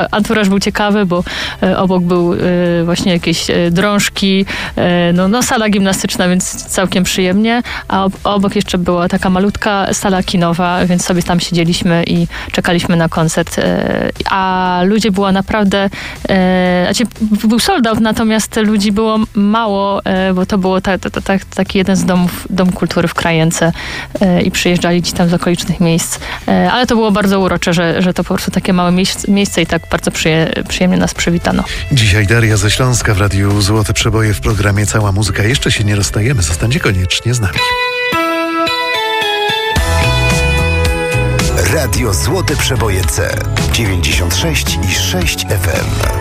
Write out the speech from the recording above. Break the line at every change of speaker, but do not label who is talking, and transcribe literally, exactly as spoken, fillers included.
Anturaż był ciekawy, bo obok był właśnie jakieś drążki, no, no sala gimnastyczna, więc całkiem przyjemnie, a obok jeszcze była taka malutka sala kinowa, więc sobie tam siedzieliśmy i czekaliśmy na koncert. A ludzi było naprawdę, znaczy był sold out, natomiast ludzi było mało, bo to było ta, ta, ta, taki jeden z domów, dom kultury w Krajence i przyjeżdżali ci tam z okolicznych miejsc. Ale to było bardzo urocze, że, że to po prostu takie małe miejsce i tak bardzo przyje, przyjemnie nas przywitano.
Dzisiaj Daria ze Śląska w Radiu Złote Przeboje w programie Cała Muzyka. Jeszcze się nie rozstajemy, zostańcie koniecznie z nami.
Radio Złote Przeboje C dziewięćdziesiąt sześć i sześć F M.